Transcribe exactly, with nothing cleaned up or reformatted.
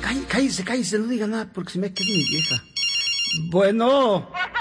cállese, cállese, no diga nada porque se me queda mi vieja. Bueno.